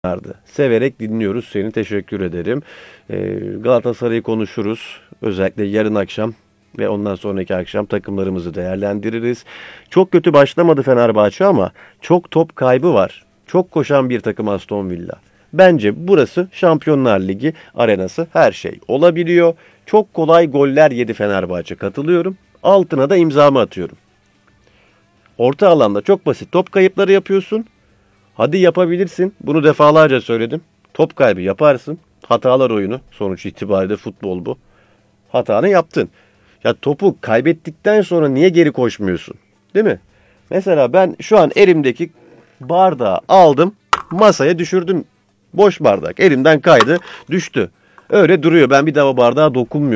vardı. Severek dinliyoruz seni. Teşekkür ederim. Galatasaray'ı konuşuruz. Özellikle yarın akşam ve ondan sonraki akşam takımlarımızı değerlendiririz. Çok kötü başlamadı Fenerbahçe ama çok top kaybı var. Çok koşan bir takım Aston Villa. Bence burası Şampiyonlar Ligi arenası, her şey olabiliyor. Çok kolay goller yedi Fenerbahçe, katılıyorum. Altına da imzamı atıyorum. Orta alanda çok basit top kayıpları yapıyorsun. Hadi yapabilirsin. Bunu defalarca söyledim. Top kaybı yaparsın. Hatalar oyunu. Sonuç itibariyle futbol bu. Hatanı yaptın. Ya topu kaybettikten sonra niye geri koşmuyorsun? Değil mi? Mesela ben şu an elimdeki bardağı aldım. Masaya düşürdüm. Boş bardak. Elimden kaydı. Düştü. Öyle duruyor. Ben bir daha o bardağa dokunmuyorum.